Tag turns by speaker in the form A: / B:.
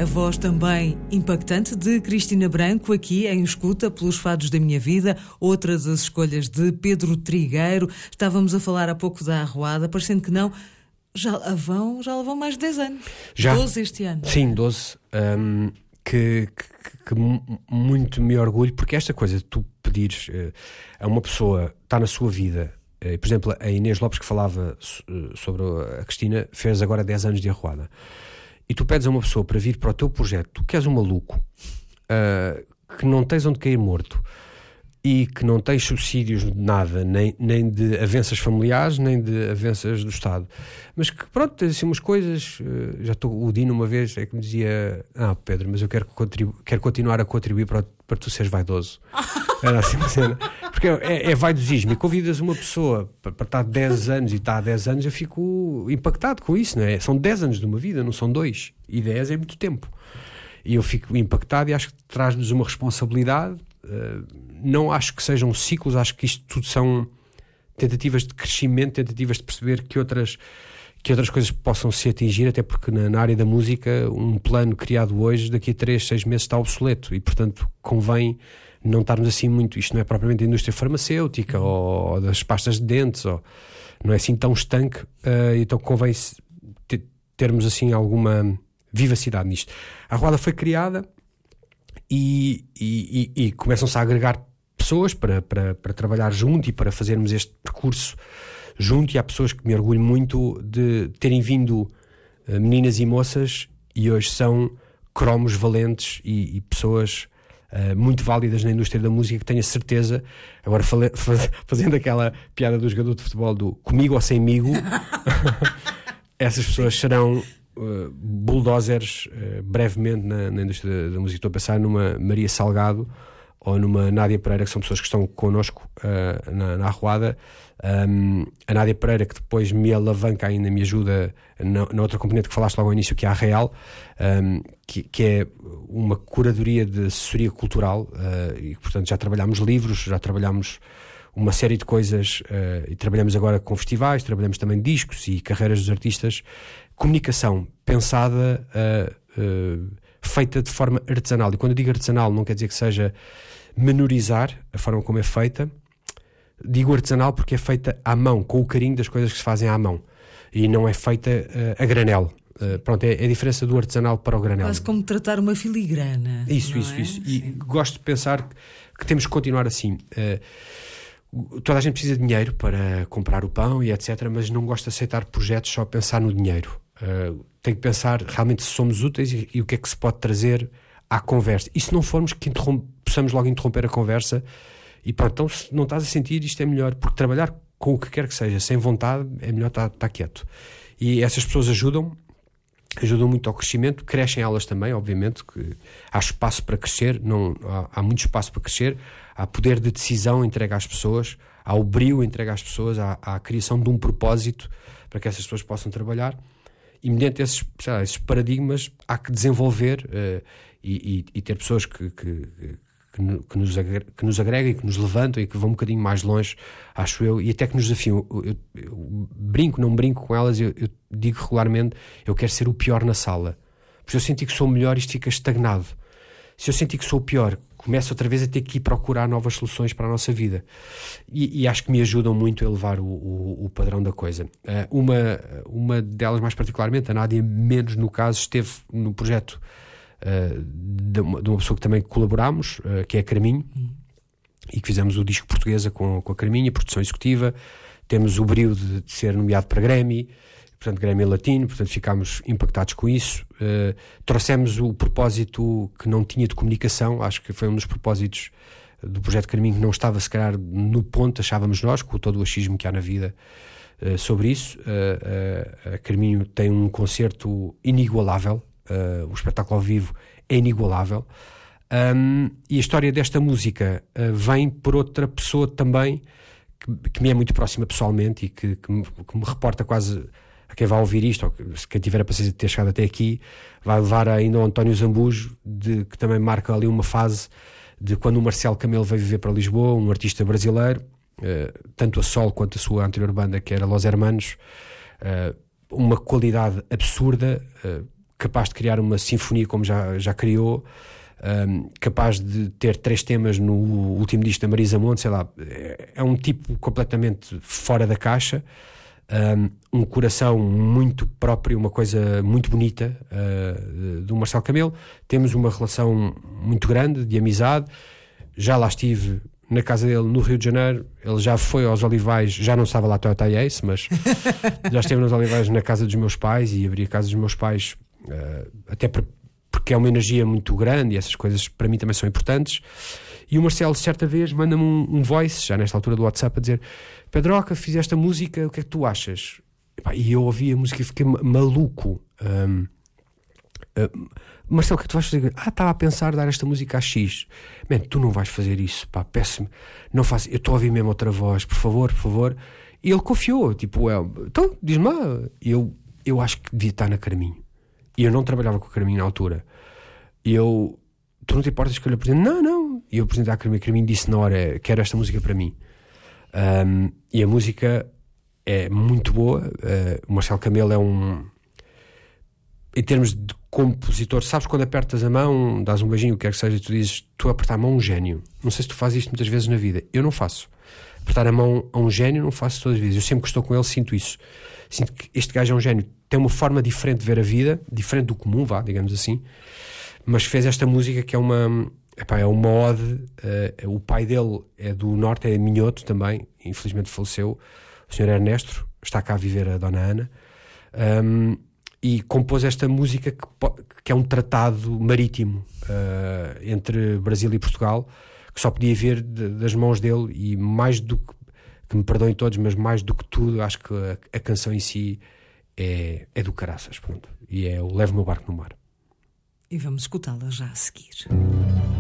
A: A voz também impactante de Cristina Branco, aqui em Escuta pelos Fados da Minha Vida. Outras as escolhas de Pedro Trigueiro. Estávamos a falar há pouco da Arruada, parecendo que não, já lá vão mais de 10 anos.
B: Já.
A: 12 este ano.
B: Sim, 12. Que muito me orgulho, porque esta coisa de tu pedires a uma pessoa, está na sua vida, por exemplo, a Inês Lopes, que falava sobre a Cristina, fez agora 10 anos de Arruada, e tu pedes a uma pessoa para vir para o teu projeto, tu que és um maluco, que não tens onde cair morto e que não tens subsídios de nada, nem de avanças familiares, nem de avanças do Estado, mas que pronto, tens assim umas coisas. O Dino uma vez é que me dizia: Pedro, mas eu quero continuar a contribuir para tu seres vaidoso. Era assim uma cena, porque é vaidosismo, e convidas uma pessoa para estar 10 anos e está há 10 anos, eu fico impactado com isso, não é? São 10 anos de uma vida, não são 2, e 10 é muito tempo, e eu fico impactado, e acho que traz-nos uma responsabilidade. Não acho que sejam ciclos, acho que isto tudo são tentativas de crescimento, tentativas de perceber que outras coisas possam se atingir, até porque na área da música um plano criado hoje, daqui a 3, 6 meses está obsoleto, e portanto convém não estarmos assim muito. Isto não é propriamente a indústria farmacêutica ou das pastas de dentes, não é assim tão estanque, então convém termos assim alguma vivacidade nisto. A Arruada foi criada e começam-se a agregar pessoas para trabalhar junto e para fazermos este percurso junto, e há pessoas que me orgulho muito de terem vindo, meninas e moças, e hoje são cromos valentes e pessoas muito válidas na indústria da música, que tenho a certeza, agora fazendo aquela piada do jogador de futebol do comigo ou semigo, essas pessoas serão bulldozers brevemente na indústria da música. Estou a pensar numa Maria Salgado ou numa Nádia Pereira, que são pessoas que estão connosco na Arruada. A Nádia Pereira, que depois me alavanca ainda, me ajuda na outra componente que falaste logo ao início, que é a Real, que é uma curadoria de assessoria cultural, e portanto já trabalhámos livros, já trabalhámos uma série de coisas, e trabalhamos agora com festivais, trabalhamos também discos e carreiras dos artistas. Comunicação pensada, feita de forma artesanal, e quando eu digo artesanal não quer dizer que seja menorizar a forma como é feita. Digo artesanal porque é feita à mão, com o carinho das coisas que se fazem à mão, e não é feita a granel. Pronto, é a diferença do artesanal para o granel.
A: Quase como tratar uma filigrana.
B: Isso. E gosto de pensar que temos que continuar assim. Toda a gente precisa de dinheiro para comprar o pão e etc, mas não gosto de aceitar projetos só a pensar no dinheiro. Tem que pensar realmente se somos úteis e o que é que se pode trazer à conversa. E se não formos, que possamos logo interromper a conversa. E pronto, então se não estás a sentir, isto é melhor, porque trabalhar com o que quer que seja, sem vontade, é melhor estar quieto. E essas pessoas ajudam muito ao crescimento, crescem elas também, obviamente, que há espaço para crescer, há muito espaço para crescer, há poder de decisão entregue às pessoas, há o brio entregue às pessoas, há a criação de um propósito para que essas pessoas possam trabalhar, e mediante esses paradigmas há que desenvolver e ter pessoas que nos agregam e que nos levantam e que vão um bocadinho mais longe, acho eu, e até que nos desafiam. Eu não brinco com elas, eu digo regularmente: eu quero ser o pior na sala, porque se eu sentir que sou o melhor, isto fica estagnado. Se eu sentir que sou o pior, começo outra vez a ter que ir procurar novas soluções para a nossa vida, e acho que me ajudam muito a elevar o padrão da coisa. Uma delas mais particularmente, a Nádia menos no caso, esteve no projeto de uma pessoa que também colaborámos, que é a Carminho, e que fizemos o disco Portuguesa com a Carminho, a produção executiva. Temos o brio de ser nomeado para Grammy, portanto Grammy Latino, portanto ficámos impactados com isso. Trouxemos o propósito que não tinha de comunicação, acho que foi um dos propósitos do projeto Carminho, que não estava se calhar no ponto, achávamos nós, com todo o achismo que há na vida sobre isso. A Carminho tem um concerto inigualável. O espetáculo ao vivo é inigualável, e a história desta música vem por outra pessoa também que me é muito próxima pessoalmente e que me reporta quase a quem vai ouvir isto, ou se quem tiver a paciência de ter chegado até aqui, vai levar ainda ao António Zambujo, que também marca ali uma fase de quando o Marcelo Camelo veio viver para Lisboa, um artista brasileiro, tanto a solo quanto a sua anterior banda, que era Los Hermanos, uma qualidade absurda, capaz de criar uma sinfonia como já criou, capaz de ter 3 temas no último disco da Marisa Monte, sei lá. É um tipo completamente fora da caixa, um coração muito próprio, uma coisa muito bonita do Marcelo Camelo. Temos uma relação muito grande de amizade. Já lá estive na casa dele no Rio de Janeiro. Ele já foi aos Olivais, já não estava lá Toyota Ace, mas já esteve nos Olivais na casa dos meus pais, e abri a casa dos meus pais, até porque é uma energia muito grande e essas coisas para mim também são importantes. E o Marcelo certa vez manda-me um voice, já nesta altura do WhatsApp, a dizer: Pedroca, fizeste a música, o que é que tu achas? E eu ouvi a música e fiquei maluco. Marcelo, o que é que tu vais fazer? Estava a pensar dar esta música a X. Man, tu não vais fazer isso, pá, peço-me, não faço, eu estou a ouvir mesmo outra voz, por favor. E ele confiou, tipo, então diz-me lá. Eu acho que devia estar na Carminho. E eu não trabalhava com a Carminho na altura. E tu não te importas que eu lhe apresente? Não. E eu apresentei à Carminho. A Carminho disse na hora: quero esta música para mim. E a música é muito boa. O Marcelo Camelo é em termos de compositor, sabes, quando apertas a mão, dás um beijinho, o que quer que seja, e tu dizes: tu apertar a mão a um gênio. Não sei se tu fazes isto muitas vezes na vida. Eu não faço. Apertar a mão a um gênio não faço todas as vezes. Eu sempre que estou com ele sinto isso. Sinto que este gajo é um gênio. Tem uma forma diferente de ver a vida, diferente do comum, digamos assim. Mas fez esta música que é uma ode. O pai dele é do Norte, é minhoto também, infelizmente faleceu. O senhor Ernesto, está cá a viver a Dona Ana. E compôs esta música que é um tratado marítimo entre Brasil e Portugal, que só podia vir das mãos dele. E mais do que me perdoem todos, mas mais do que tudo, acho que a canção em si é do caraças, pronto. E é o Levo o Meu Barco no Mar.
A: E vamos escutá-la já a seguir.